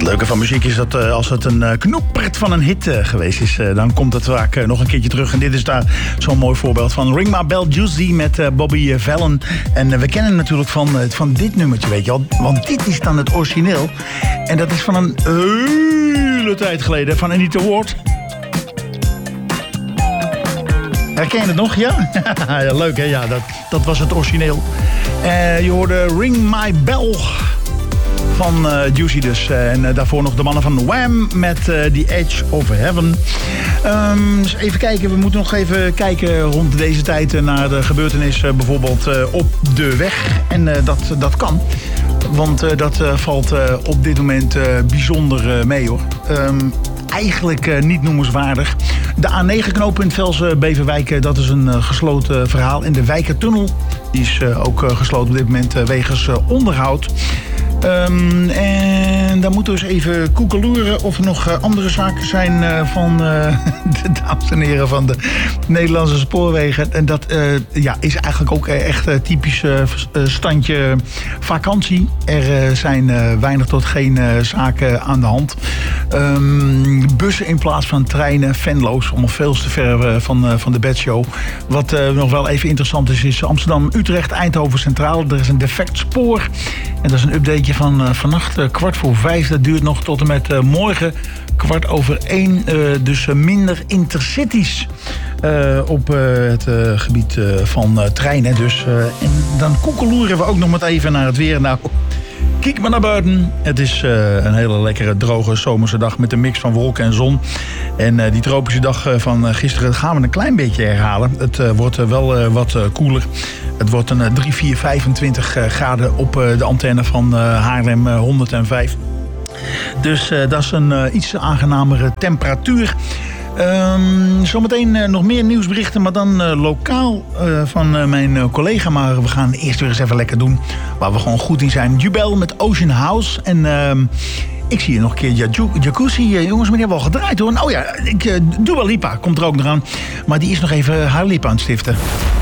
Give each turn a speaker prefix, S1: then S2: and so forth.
S1: leuke van muziek is dat als het een knoepert van een hit geweest is, dan komt het vaak nog een keertje terug. En dit is daar zo'n mooi voorbeeld van. Ring My Bell Juicy met Bobby Fallon. En we kennen hem natuurlijk van dit nummertje, weet je wel. Want dit is dan het origineel. En dat is van een hele tijd geleden, van Anita Ward. Herken je het nog, ja? Ja, leuk hè, ja, dat was het origineel. Je hoorde Ring My Bell van Juicy dus. En daarvoor nog de mannen van Wham met The Edge of Heaven. Dus even kijken, we moeten nog even kijken rond deze tijd naar de gebeurtenissen bijvoorbeeld op de weg. En dat kan. Want dat valt op dit moment bijzonder mee hoor. Eigenlijk niet noemenswaardig. De A9 knooppunt Velsen-Beverwijk, dat is een gesloten verhaal. En de Wijkertunnel, die is ook gesloten op dit moment wegens onderhoud. En dan moeten we eens even koekeloeren of er nog andere zaken zijn van de dames en heren van de Nederlandse spoorwegen. En dat is eigenlijk ook echt typisch standje vakantie. Er zijn weinig tot geen zaken aan de hand. Bussen in plaats van treinen, Venlo's, allemaal veel te ver van de bedshow. Wat nog wel even interessant is Amsterdam, Utrecht, Eindhoven Centraal. Er is een defect spoor. En dat is een updateje van vannacht 5:15. Dat duurt nog tot en met morgen 1:15. Dus minder intercities op het gebied van treinen. Dus, en dan koekeloeren we ook nog maar even naar het weer. Nou, kijk maar naar buiten. Het is een hele lekkere, droge zomerse dag met een mix van wolken en zon. En die tropische dag van gisteren gaan we een klein beetje herhalen. Het wordt wel wat koeler. Het wordt een 25 graden op de antenne van Haarlem 105. Dus dat is een iets aangenamere temperatuur. Zometeen nog meer nieuwsberichten, maar dan lokaal van mijn collega. Maar we gaan eerst weer eens even lekker doen waar we gewoon goed in zijn. Jubel met Ocean House. En ik zie hier nog een keer Jacuzzi. Jongens, maar die hebben we al gedraaid hoor. Oh ja, Dua Lipa komt er ook nog aan. Maar die is nog even haar lip aan het stiften.